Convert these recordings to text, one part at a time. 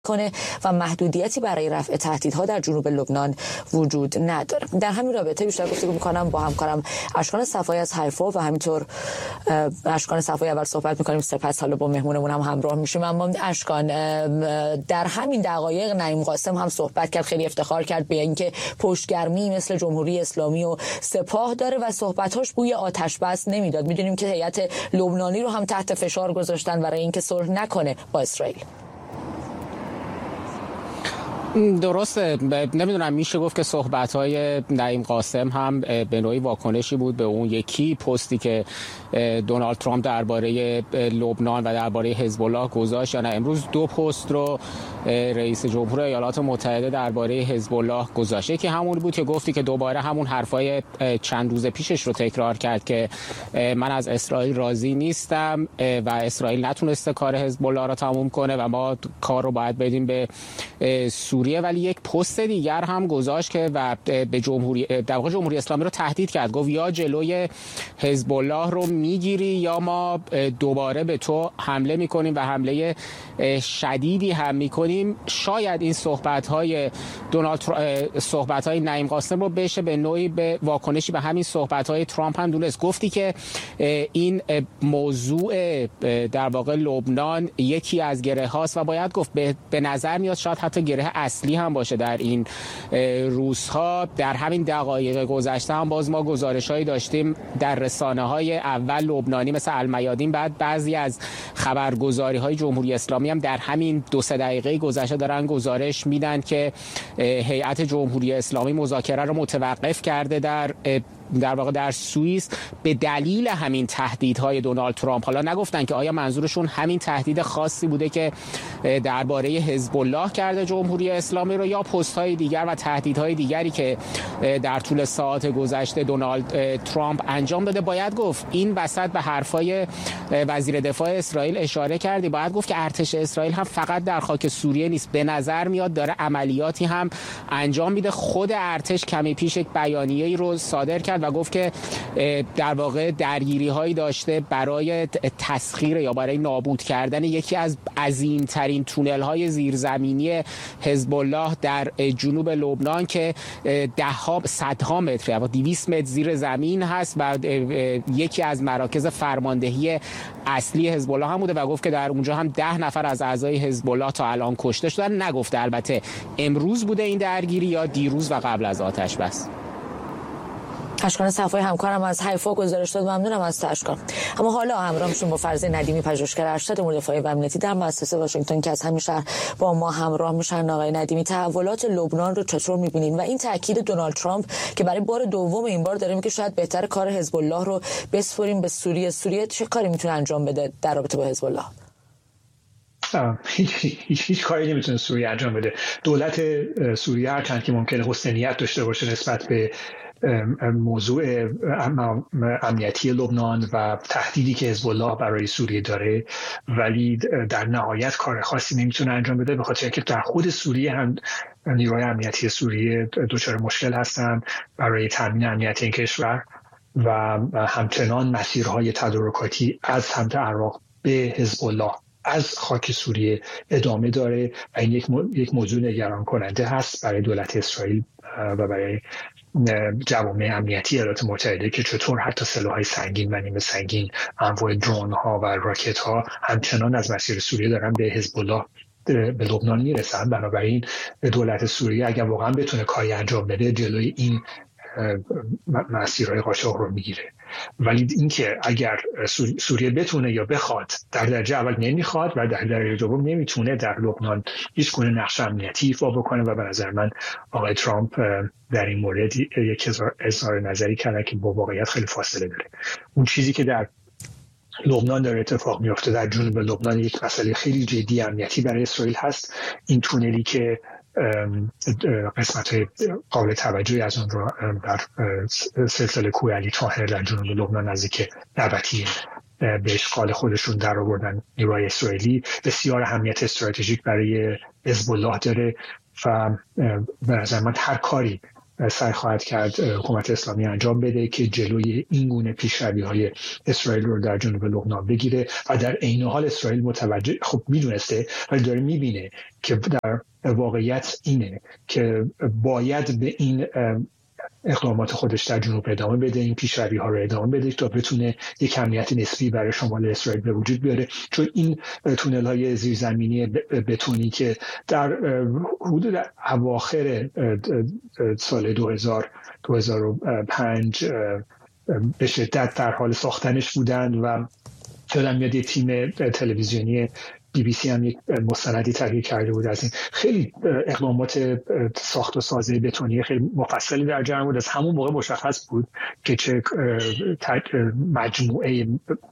کنه و محدودیتی برای رفع تهدیدها در جنوب لبنان وجود نداره. در همین رابطه بیشتر گفتگو می‌کنم با همکارم اشکان صفایی از حیفا و همینطور اشکان صفایی اول صحبت می‌کنیم، سپس حالا با مهمونمون هم همراه میشیم. اما اشکان، در همین دقایق نعیم قاسم هم صحبت کرد، خیلی افتخار کرد به اینکه پشتگرمی مثل جمهوری اسلامی و سپاه داره و صحبت‌هاش بوی آتش بس نمیداد. می‌دونیم که هیئت لبنانی رو هم تحت فشار گذاشتن برای اینکه صلح نکنه با اسرائیل. درسته، نمیدونم میشه گفت که صحبت‌های نعیم قاسم هم به نوعی واکنشی بود به اون یکی پستی که دونالد ترامپ درباره لبنان و درباره حزب الله گذاشت یا نه. امروز دو پست رو رئیس جمهور ایالات متحده درباره حزب الله گذاشت. که همون بود که گفتی که دوباره همون حرفای چند روز پیشش رو تکرار کرد که من از اسرائیل راضی نیستم و اسرائیل نتونسته کار حزب الله رو تموم کنه و ما کار رو باید بدیم به سوریه. ولی یک پست دیگر هم گذاشت که و به جمهوری اسلامی رو تهدید کرد. گفت یا جلوی حزب الله رو میگیری یا ما دوباره به تو حمله میکنیم و حمله شدیدی هم میکنیم. شاید این صحبت‌های نعیم قاسم رو بشه به نوعی به واکنشی به همین صحبت‌های ترامپ هم دونست. گفتی که این موضوع در واقع لبنان یکی از گره هاست و باید گفت به نظر میاد شاید حتی گره اصلی هم باشه در این روزها. در همین دقایق گذشته هم باز ما گزارش‌هایی داشتیم در رسانه‌های اول لبنانی مثل المیادین، بعد بعضی از خبرگزاری‌های جمهوری اسلامی هم در همین 2-3 دقیقه گذشته دارن گزارش میدن که هیئت جمهوری اسلامی مذاکره رو متوقف کرده در واقع در سوئیس به دلیل همین تهدیدهای دونالد ترامپ. حالا نگفتن که آیا منظورشون همین تهدید خاصی بوده که درباره حزب الله کرده جمهوری اسلامی رو یا پست‌های دیگر و تهدیدهای دیگری که در طول ساعات گذشته دونالد ترامپ انجام داده. باید گفت این وسط به حرفای وزیر دفاع اسرائیل اشاره کردی. باید گفت که ارتش اسرائیل هم فقط در خاک سوریه نیست، به نظر میاد داره عملیاتی هم انجام میده. خود ارتش کمی پیش یک بیانیه‌ای رو صادر کرد و گفت که در واقع درگیری‌هایی داشته برای تسخیر یا برای نابود کردن یکی از عظیم‌ترین تونل‌های زیرزمینی حزب الله در جنوب لبنان که صدها متر یا 200 متر زیر زمین هست و یکی از مراکز فرماندهی اصلی حزب الله هم بوده و گفت که در اونجا هم 10 نفر از اعضای حزب الله تا الان کشته شدن. نگفته البته امروز بوده این درگیری یا دیروز و قبل از آتش بس. اشکان صفایی همکارم از حیفا گزارش داد. ممنونم از اشکان. اما حالا همراه میشیم با فرزین ندیمی، پژوهشگر ارشد امور دفاعی و امنیتی در مؤسسه واشنگتن که از همین شهر با ما همراه میشن. آقای ندیمی، تحولات لبنان رو چطور میبینید و این تاکید دونالد ترامپ که برای بار دوم این بار داره میگه شاید بهتر کار حزب الله رو بسپریم به سوریه چه کاری میتونه انجام بده در رابطه با حزب الله؟ هیچ کاری نمیتونه سوریه انجام بده. دولت سوریه هرچند که ممکنه حسن نیت داشته باشه نسبت به موضوع امنیتی لبنان و تهدیدی که حزب الله برای سوریه داره، ولی در نهایت کار خاصی نمیتونه انجام بده، به خاطر اینکه در خود سوریه هم نیروهای امنیتی سوریه دچار مشکل هستن برای تامین امنیت این کشور و همچنان مسیرهای تدارکاتی از سمت عراق به حزب الله از خاک سوریه ادامه داره و این یک موضوع نگران کننده هست برای دولت اسرائیل و برای جوامع امنیتی ایالات متحده که چطور حتی سلاح‌های سنگین و نیمه سنگین، انواع درون‌ها و راکت‌ها همچنان از مسیر سوریه دارن به حزب الله به لبنان میرسن. بنابراین دولت سوریه اگر واقعا بتونه کاری انجام بده جلوی این مسیرهای قاچاق رو میگیره. ولی اینکه اگر سوریه بتونه یا بخواد، در درجه اول نمیخواد و در درجه دوم نمیتونه در لبنان هیچ گونه نقش امنیتی ایفا بکنه و به نظر من آقای ترامپ در این مورد یک اظهار نظری کرده که با واقعیت خیلی فاصله داره. اون چیزی که در لبنان داره اتفاق میفته در جنوب لبنان یک مسئله خیلی جدی امنیتی برای اسرائیل هست. این تونلی که قسمت قابل توجهی از اون رو در سلسله کوه علی طاهر در جنوب لبنان نزدیک نبطیه به اشغال خودشون در آوردن نیروهای اسرائیلی، بسیار اهمیت استراتژیک برای حزب الله داره و به نظر من هر کاری سعی خواهد کرد حکومت اسلامی انجام بده که جلوی این گونه پیشروی‌های اسرائیل رو در جنوب لبنان بگیره و در عین حال اسرائیل متوجه خب میدونسته ولی داره میبینه که در واقعیت اینه که باید به این اقدامات خودش در جنوب ادامه بده، این پیشروی‌ها رو ادامه بده تا بتونه یک امنیت نسبی برای شمال اسرائیل به وجود بیاره، چون این تونل‌های زیرزمینی بتونی که در حدود اواخر سال 2005 به شدت در حال ساختنش بودند و یادم میاد یک تیم تلویزیونی BBC هم یک مستندی تهیه کرده بود از این. خیلی اقدامات ساخت و سازی بتونی خیلی مفصلی در جریان بود. از همون موقع مشخص بود که چه مجموعه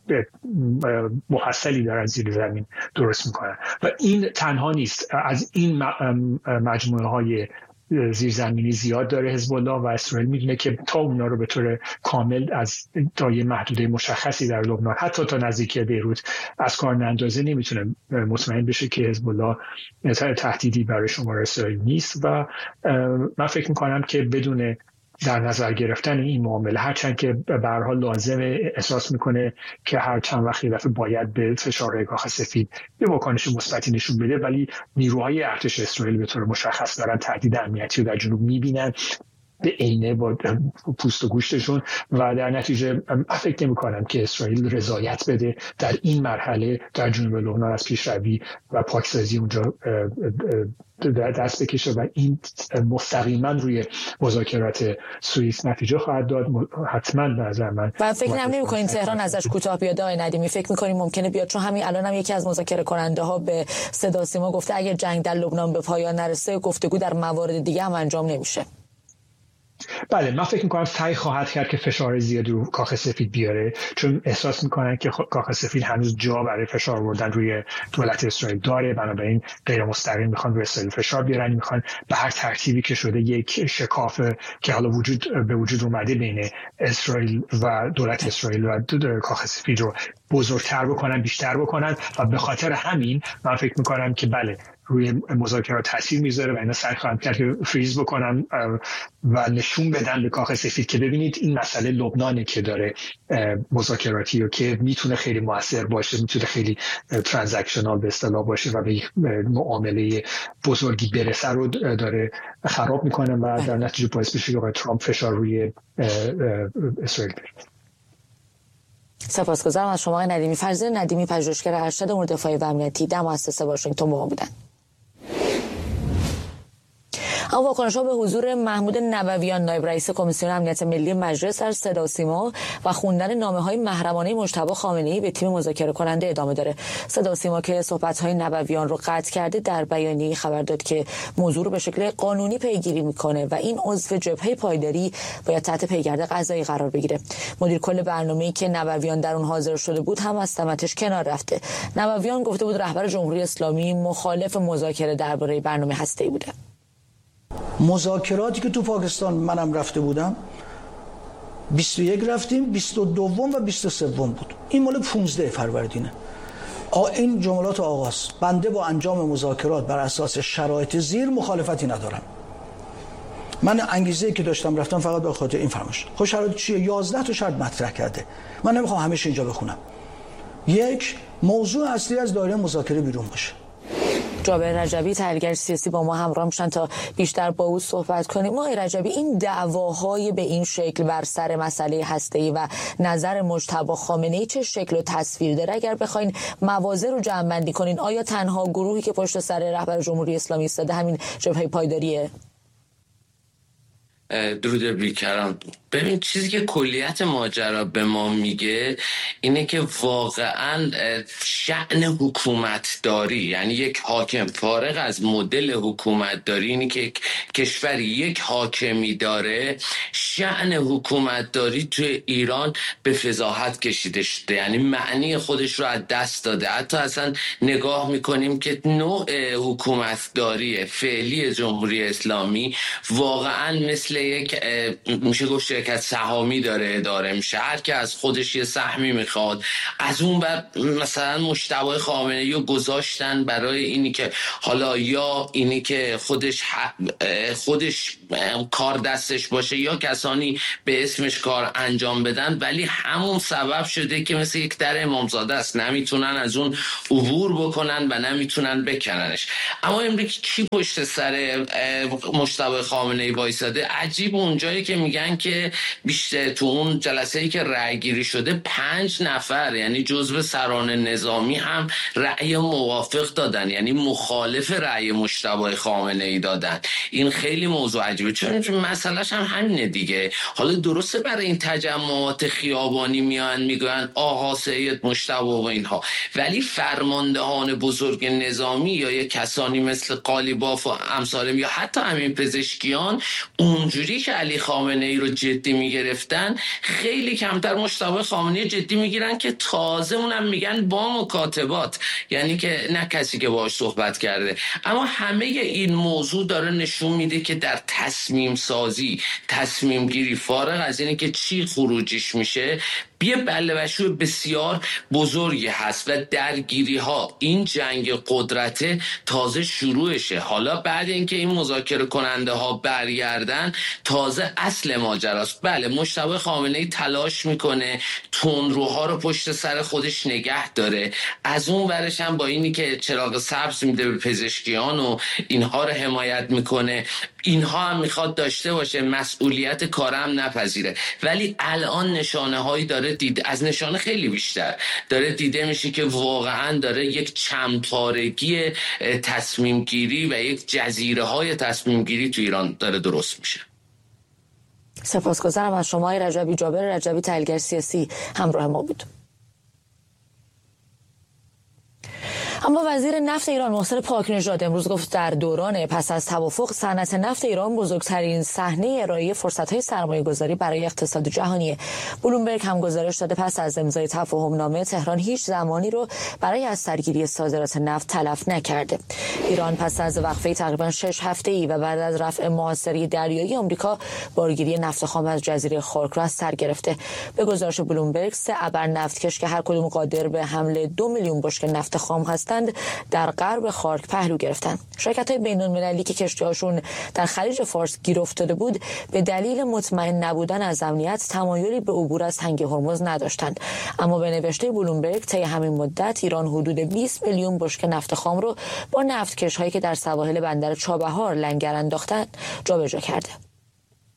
مفصلی دارن زیر زمین درست میکنن و این تنها نیست. از این مجموعه های زیرزمینی زیاد داره حزب الله و اسرائیل میدونه که تا اونا رو به طور کامل از تا یه محدوده مشخصی در لبنان حتی تا نزدیکی بیروت از کار نندازه نمیتونه مطمئن بشه که حزب الله تهدیدی برای شمال اسرائیل نیست و من فکر میکنم که بدون در نظر گرفتن این معامله هرچند که به هر حال لازمه احساس میکنه که هر چند وقت یه دفعه باید به فشارهای کاخ سفید یه واکنش مثبتی نشون بده، ولی نیروهای ارتش اسرائیل به طور مشخص دارن تهدید امنیتی رو در جنوب میبینن به عینه با پوست و گوشتشون و در نتیجه فکر نمی‌کنم که اسرائیل رضایت بده در این مرحله در جنوب لبنان از پیشروی و پاکسازی اونجا دست بکشه و این مستقیما روی مذاکرات سوئیس نتیجه خواهد داد حتما به نظر من. و فکر نمی‌کنین تهران ازش کوتاه بیاد آقای ندیمی؟ فکر می‌کنین ممکنه بیاد؟ چون همین الان هم یکی از مذاکره کننده ها به صدا سیما گفته اگر جنگ در لبنان به پایان نرسه گفتگو در موارد دیگه هم انجام نمیشه. بله من فکر میکنم سعی خواهد کرد که فشار زیادی رو کاخ سفید بیاره، چون احساس میکنن که کاخ سفید هنوز جا برای فشار آوردن روی دولت اسرائیل داره، بنابراین غیر مستقیم میخوان روی اسرائیل فشار بیارن، میخوان به هر ترتیبی که شده یک شکاف که حالا به وجود اومده بین اسرائیل و دولت اسرائیل و کاخ سفید رو بزرگتر بکنن، بیشتر بکنن و به خاطر همین من فکر میکنم که بله روی مذاکرات تاثیر میذاره و اینا سعی خواهند کرد که فریز بکنن و نشون بدن به کاخ سفید که ببینید این مسئله لبنانه که داره مذاکراتی و که میتونه خیلی موثر باشه، میتونه خیلی ترانزکشنال به اصطلاح باشه و به یک معامله بزرگی برسه رو داره خراب میکنه و در نتیجه باعث بشه که ترامپ فشار روی اسرائیل بره. سپاسگزارم از شما ندیمی. فرزین ندیمی، پژوهشگر ارشد امور دفاعی و امنیتی در مؤسسه واشنگتن با ما بودن. اما واکنش‌ها به حضور محمود نبویان نایب رئیس کمیسیون امنیت ملی مجلس در صدا و سیما و خوندن نامه‌های محرمانه مجتبی خامنه‌ای به تیم مذاکره کننده ادامه داره. صدا و سیما که صحبت‌های نبویان رو قطع کرده در بیانیه خبر داد که موضوع رو به شکل قانونی پیگیری میکنه و این عضو جبهه پایداری باید تحت پیگرد قضایی قرار بگیره. مدیر کل برنامه‌ای که نبویان در اون حاضر شده بود هم از سمتش کنار رفته. نبویان گفته بود رهبر جمهوری اسلامی مخالف مذاکره درباره برنامه هسته‌ای بوده. مذاکراتی که تو پاکستان منم رفته بودم 21 رفتیم، 22 و 23 بود. این مال 15 فروردینه. این جملات آغاز: بنده با انجام مذاکرات بر اساس شرایط زیر مخالفتی ندارم. من انگیزه‌ای که داشتم رفتم فقط به خاطر این فرمایش. خب شرایط چیه؟ 11 تا شرط مطرح کرده. من نمیخوام همش اینجا بخونم. یک، موضوع اصلی از دایره مذاکره بیرون باشه. جابر رجبی تحلیلگر سیاسی با ما همراه میشن تا بیشتر با او صحبت کنیم. آقای رجبی، این دعواهای به این شکل بر سر مسئله هسته‌ای و نظر مجتبی خامنه‌ای چه شکل و تصویر داره؟ اگر بخواین موازه رو جمع‌بندی کنین، آیا تنها گروهی که پشت سر رهبر جمهوری اسلامی ایستاده همین جبهه پایداریه؟ درود بیکران. ببین، چیزی که کلیت ماجرا به ما میگه اینه که واقعا شأن حکومتداری، یعنی یک حاکم فارغ از مدل حکومتداری، اینی که کشوری یک حاکمی داره، شأن حکومتداری توی ایران به فضاحت کشیده شده، یعنی معنی خودش رو از دست داده. حتی اصلا نگاه میکنیم که نوع حکومتداری فعلی جمهوری اسلامی واقعا مثل یک میشه گفت شرکت سهامی داره اداره میشه، هر که از خودش یه سهمی میخواد. از اون بعد مثلا مجتبی خامنه‌ای رو گذاشتن برای اینی که حالا یا اینی که خودش کار دستش باشه یا کسانی به اسمش کار انجام بدن، ولی همون سبب شده که مثل یک در امامزاده است، نمیتونن از اون عبور بکنن و نمیتونن بکننش. اما امریکا کی پشت سر مجتبی خامنه‌ای وایساده؟ عجیب اونجایی که میگن که بیشتر تو اون جلسه‌ای که رأی گیری شده 5 نفر یعنی جزو سران نظامی هم رأی موافق دادن، یعنی مخالف رأی مجتبی خامنه‌ای دادن. این خیلی موضوع عجیبه، چون مسئلهش هم همینه دیگه. حالا درسته برای این تجمعات خیابانی میگن آقا سید مجتبی و اینها، ولی فرماندهان بزرگ نظامی یا یک کسانی مثل قالیباف و امثال یا حتی همین پزشکیان اونجوری که علی خامنه‌ای رو جدی میگرفتن، خیلی کمتر مجتبی خامنه‌ای جدی میگیرن که تازه اونم میگن با مکاتبات، یعنی که نه کسی که باهاش صحبت کرده. اما همه این موضوع داره نشون میده که در تصمیم سازی، تصمیم گیری، فارغ از اینه که چی خروجیش میشه، یه بله‌بشوی بسیار بزرگی هست و درگیری ها، این جنگ قدرت تازه شروعشه. حالا بعد اینکه این مذاکره کننده ها برگردن تازه اصل ماجراست. بله مجتبی خامنه‌ای تلاش میکنه تندروها رو پشت سر خودش نگه داره، از اون ورش هم با اینی که چراغ سبز میده به پزشکیان و اینها رو حمایت میکنه، اینها هم میخواد داشته باشه مسئولیت کارم نپذیره. ولی الان نشانه هایی داره از نشانه خیلی بیشتر داره دیده میشه که واقعا داره یک چندپارگی تصمیم گیری و یک جزیره های تصمیم گیری تو ایران داره درست میشه. سپاسگزارم از شما رجبی. جابر رجبی، تحلیلگر سیاسی، همراه ما بود. اما وزیر نفت ایران محسن پاکنژاد امروز گفت در دوران پس از توافق صنعت نفت ایران بزرگترین صحنه ارائه فرصت‌های سرمایه‌گذاری برای اقتصاد جهانی. بلومبرگ هم گزارش داده پس از امضای تفاهم‌نامه تهران هیچ زمانی رو برای از سرگیری صادرات نفت تلف نکرده. ایران پس از وقفه تقریبا 6 هفته‌ای و بعد از رفع محاصره دریایی آمریکا بارگیری نفت خام از جزیره خارک را از سر گرفته. به گزارش بلومبرگ 3 ابر نفتکش که هر کدوم قادر به حمل 2 میلیون بشکه نفت خام هستند در غرب خارک پهلو گرفتن. شرکت‌های بین‌المللی که کشتی‌هاشون در خلیج فارس گیر افتاده بود به دلیل مطمئن نبودن از امنیت تمایلی به عبور از تنگه هرمز نداشتند. اما به نوشته بلومبرگ طی همین مدت ایران حدود 20 میلیون بشکه نفت خام رو با نفتکش‌هایی که در سواحل بندر چابهار لنگر انداختن جابجا کرده.